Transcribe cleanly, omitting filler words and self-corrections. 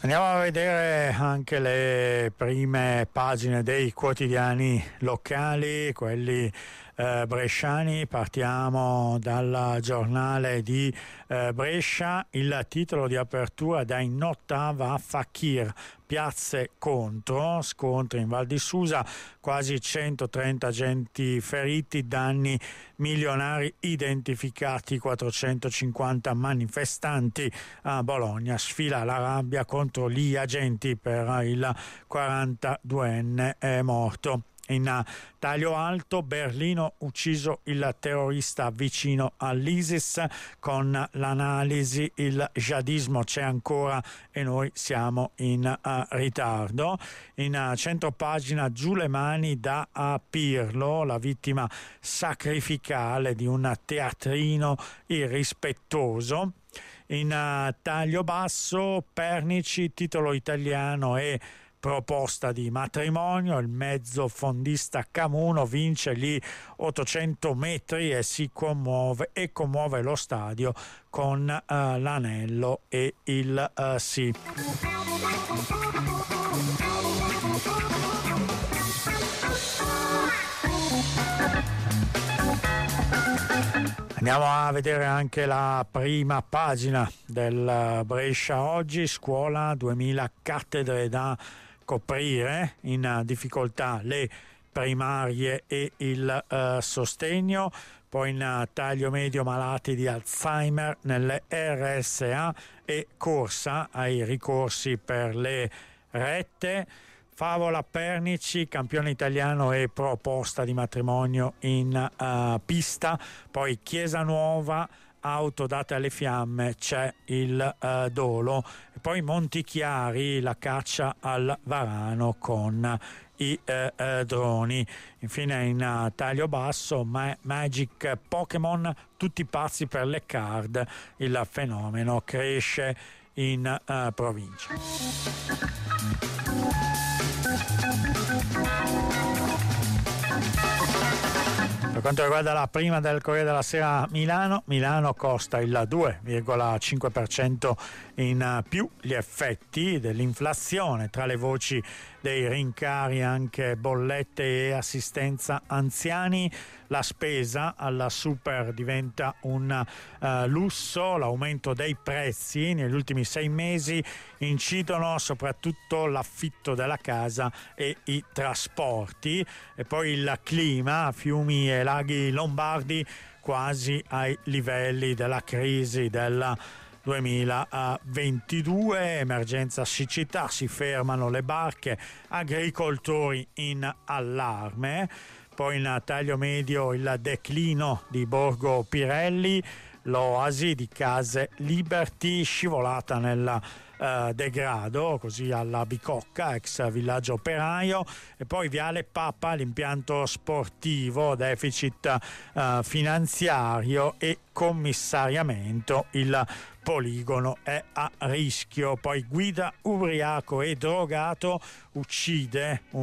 Andiamo a vedere anche le prime pagine dei quotidiani locali, quelli bresciani. Partiamo dal giornale di Brescia. Il titolo di apertura: da Innottava a Fakir, piazze contro, scontri in Val di Susa, quasi 130 agenti feriti, danni milionari identificati, 450 manifestanti a Bologna, sfila la rabbia contro gli agenti per il 42enne è morto. In taglio alto: Berlino, ucciso il terrorista vicino all'ISIS. Con l'analisi: il jihadismo c'è ancora e noi siamo in ritardo. In centropagina: giù le mani da Pirlo, la vittima sacrificale di un teatrino irrispettoso. In taglio basso: Pernici, titolo italiano e proposta di matrimonio, il mezzo fondista Camuno vince gli 800 metri e commuove lo stadio con l'anello e il sì. Andiamo a vedere anche la prima pagina del Brescia Oggi. Scuola, 2000 cattedre da coprire, in difficoltà le primarie e il sostegno. Poi in taglio medio: malati di Alzheimer nelle RSA e corsa ai ricorsi per le rette. Favola Pernici, campione italiano e proposta di matrimonio in pista. Poi Chiesa Nuova, auto date alle fiamme, c'è il dolo. E poi Montichiari, la caccia al varano con i droni. Infine in taglio basso: Magic Pokémon, tutti pazzi per le card, il fenomeno cresce in provincia. Per quanto riguarda la prima del Corriere della Sera, Milano costa il 2,5% in più. Gli effetti dell'inflazione, tra le voci dei rincari anche bollette e assistenza anziani. La spesa alla super diventa un lusso. L'aumento dei prezzi negli ultimi 6 mesi incidono soprattutto l'affitto della casa e i trasporti. E poi il clima: fiumi e laghi lombardi quasi ai livelli della crisi del 2022, emergenza siccità, si fermano le barche, agricoltori in allarme. Poi in taglio medio: il declino di Borgo Pirelli, l'oasi di Case Liberty, scivolata nel degrado, così alla Bicocca, ex villaggio operaio. E poi Viale Papa, l'impianto sportivo, deficit finanziario e commissariamento, il poligono è a rischio. Poi guida ubriaco e drogato, uccide